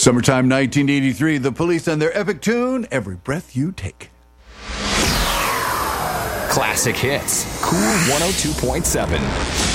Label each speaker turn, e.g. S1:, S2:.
S1: Summertime 1983, The Police and their epic tune, Every Breath You Take.
S2: Classic hits. Cool 102.7.